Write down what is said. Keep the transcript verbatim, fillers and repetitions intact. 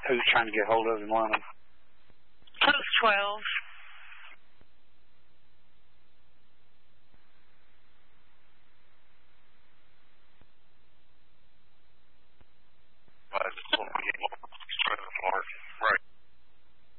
Who's trying to get hold of him, Lana? Post twelve.